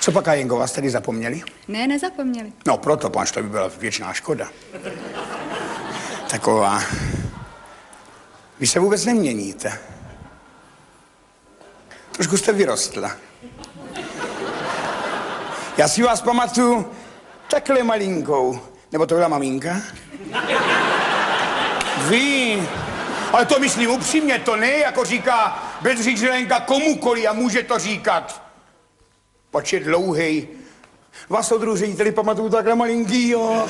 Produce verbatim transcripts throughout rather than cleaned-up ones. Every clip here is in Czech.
Co pak, Jengo, vás tady zapomněli? Ne, nezapomněli. No proto, panž, to by byla věčná škoda. Taková. Vy se vůbec neměníte. Trošku jste vyrostla. Já si vás pamatuju takhle malinkou. Nebo to byla maminka? Vy. Ale to myslím upřímně, to ne, jako říká Bedřich Zelenka komukoli a může to říkat. Počet dlouhej. Vás, soudruhu řediteli, pamatuju takhle malinký, jo.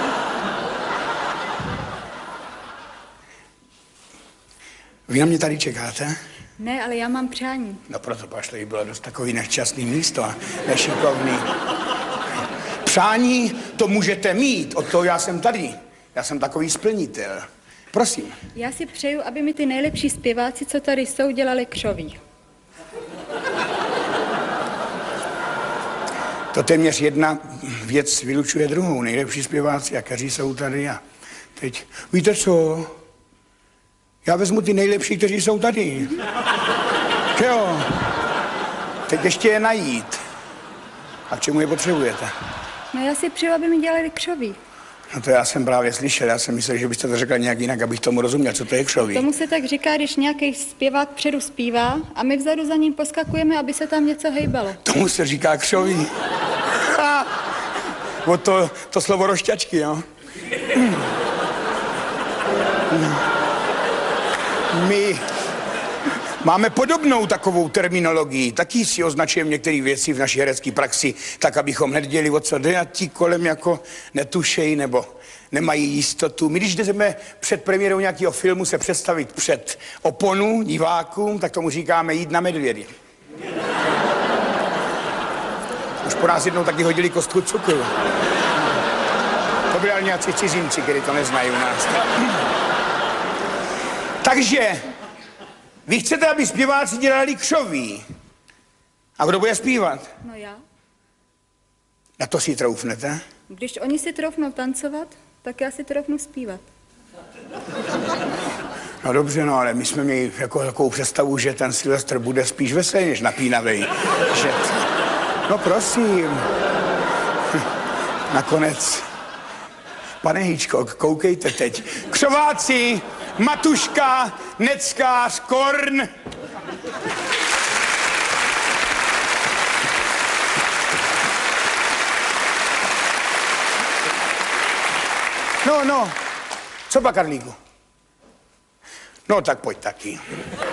Vy na mě tady čekáte? Ne, ale já mám přání. No proto, pač, to by bylo dost takový nešťastný místo a nešikovný. Přání to můžete mít, od toho já jsem tady. Já jsem takový splnitel. Prosím. Já si přeju, aby mi ty nejlepší zpěváci, co tady jsou, dělali křoví. To téměř jedna věc vylučuje druhou. Nejlepší zpěváci, a kteří jsou tady. A teď, víte co? Já vezmu ty nejlepší, kteří jsou tady. Že jo? Teď ještě je najít. A k čemu je potřebujete? No já si přeju, aby mi dělali křoví. No to já jsem právě slyšel. Já jsem myslel, že byste to řekla nějak jinak, abych tomu rozuměl, co to je křoví. Tomu se tak říká, když nějaký zpěvák předu zpívá a my vzadu za ním poskakujeme, aby se tam něco hejbalo. Tomu se říká křoví. O to, to slovo rošťačky, jo? My máme podobnou takovou terminologii. Taky si označujeme některé věci v naší herecké praxi, tak abychom hned děli, o co jde, a ti kolem jako netušejí nebo nemají jistotu. My, když jdeme před premiérou nějakého filmu se představit před oponu divákům, tak tomu říkáme jít na medvědy. Už po nás jednou taky hodili kostku cukru. To byli ale nějací cizinci, kteří to neznají u nás. Takže vy chcete, aby zpěváci dělali křoví. A kdo bude zpívat? No já. Na to si troufnete? Když oni si troufnou tancovat, tak já si troufnu zpívat. No dobře, no, ale my jsme měli jako takovou představu, že ten Silvestr bude spíš veselý než napínavý. Že... No prosím. Nakonec. Pane Hýčko, koukejte teď. Křováci, Matuška, Neckář, Korn. No, no. Co pak, Karlíku? No, tak pojď taky.